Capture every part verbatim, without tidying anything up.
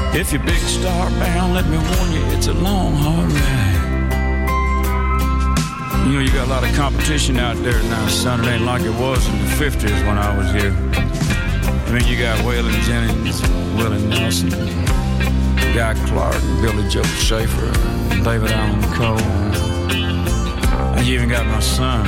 If you're big star bound, let me warn you, it's a long, hard ride. You know, you got a lot of competition out there now, son. It ain't like it was in the fifties when I was here. I mean, you got Waylon Jennings, Willie Nelson, Guy Clark, Billy Joe Schaefer, David Allen Cole. And you even got my son.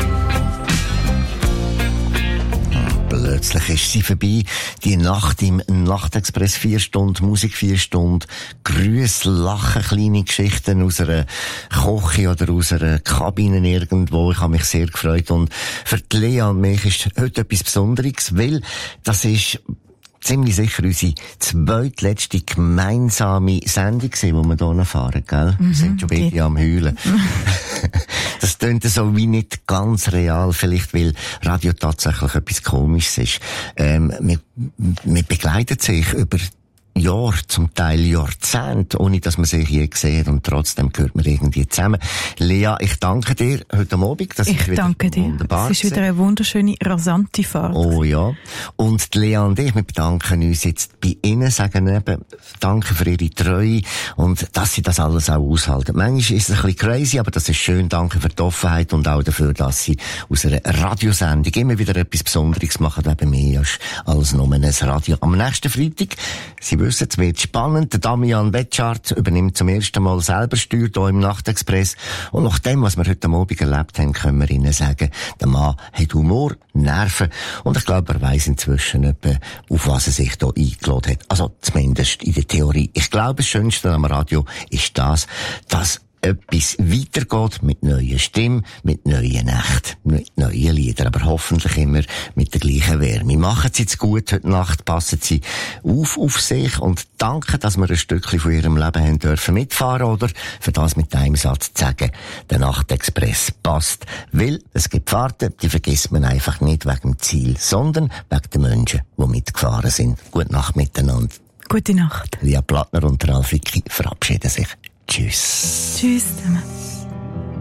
Plötzlich ist sie vorbei. Die Nacht im Nachtexpress, vier Stunden Musik, vier Stunden Grüße, Lachen, kleine Geschichten aus einer Küche oder aus einer Kabine irgendwo. Ich habe mich sehr gefreut. Und für die Lea und mich ist heute etwas Besonderes, weil das ist ziemlich sicher unsere zweitletzte gemeinsame Sendung gewesen, die wir hier fahren, gell? Mhm, wir sind schon beide am Heulen. Das tönt so wie nicht ganz real, vielleicht weil Radio tatsächlich etwas Komisches ist. Ähm, wir, wir begleiten sich über Jahre, zum Teil Jahrzehnte, ohne dass man sich je gesehen hat, und trotzdem gehört man irgendwie zusammen. Lea, ich danke dir heute Abend, dass ich, ich wieder danke dir. Wunderbar es ist wieder eine wunderschöne, rasante Fahrt. Oh ja. Und Lea und ich, wir bedanken uns jetzt bei Ihnen, sagen eben, danke für Ihre Treue und dass Sie das alles auch aushalten. Manchmal ist es ein bisschen crazy, aber das ist schön. Danke für die Offenheit und auch dafür, dass Sie aus einer Radiosendung immer wieder etwas Besonderes machen, weil bei mir ist alles nur ein Radio. Am nächsten Freitag, Sie wissen, es wird spannend. Der Damian Wetschart übernimmt zum ersten Mal selber Steuer hier im Nachtexpress. Und nach dem, was wir heute Abend erlebt haben, können wir Ihnen sagen, der Mann hat Humor, Nerven. Und ich glaube, er weiss inzwischen etwa, auf was er sich hier eingeladen hat. Also zumindest in der Theorie. Ich glaube, das Schönste am Radio ist das, dass etwas weitergeht mit neuen Stimmen, mit neuen Nächten, mit neuen Liedern, aber hoffentlich immer mit der gleichen Wärme. Machen Sie es gut heute Nacht, passen Sie auf auf sich und danke, dass wir ein Stückchen von Ihrem Leben haben dürfen mitfahren, oder für das mit einem Satz zu sagen, der Nachtexpress passt. Weil es gibt Fahrten, die vergisst man einfach nicht wegen dem Ziel, sondern wegen den Menschen, die mitgefahren sind. Gute Nacht miteinander. Gute Nacht. Lea Plattner und Ralf Vicki verabschieden sich. Tschüss. Tschüss zusammen.